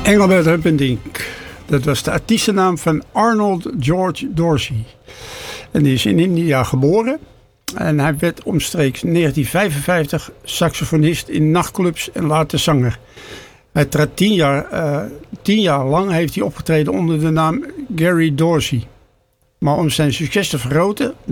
Engelbert Humperdinck. Dat was de artiestennaam van Arnold George Dorsey. En die is in India geboren. En hij werd omstreeks 1955 saxofonist in nachtclubs en later zanger. Hij trad 10 jaar lang heeft hij opgetreden onder de naam Gary Dorsey. Maar om zijn succes te vergroten